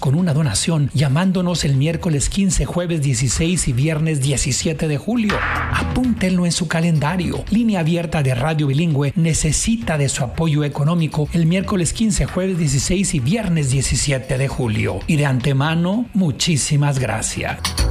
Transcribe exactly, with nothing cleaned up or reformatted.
con una donación llamándonos el miércoles quince, jueves dieciséis y viernes diecisiete de julio. Apúntenlo en su calendario. Línea Abierta de Radio Bilingüe necesita de su apoyo económico el miércoles quince, jueves dieciséis y viernes diecisiete de julio. Y de antemano, muchísimas gracias.